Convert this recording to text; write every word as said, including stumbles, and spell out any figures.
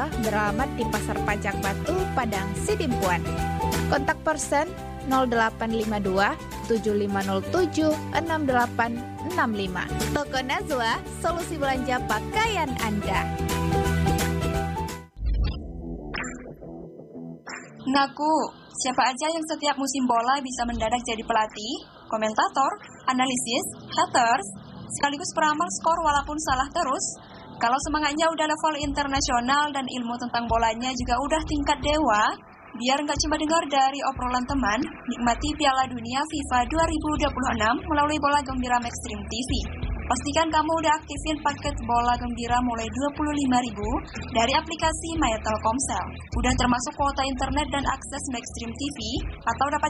Nazwa beralamat di Pasar Pajak Batu, Padang, Sidimpuan. Kontak person nol delapan lima dua tujuh lima nol tujuh enam delapan enam lima. Toko Nazwa, solusi belanja pakaian Anda. Ngaku, siapa aja yang setiap musim bola bisa mendadak jadi pelatih, komentator, analisis, haters, sekaligus peramal skor walaupun salah terus? Kalau semangatnya udah level internasional dan ilmu tentang bolanya juga udah tingkat dewa, biar nggak cuma dengar dari obrolan teman, nikmati Piala Dunia FIFA dua ribu dua puluh enam melalui Bola Gembira Maxstream T V. Pastikan kamu udah aktifin paket Bola Gembira mulai dua puluh lima ribu dari aplikasi My Telkomsel. Udah termasuk kuota internet dan akses Maxstream T V atau dapat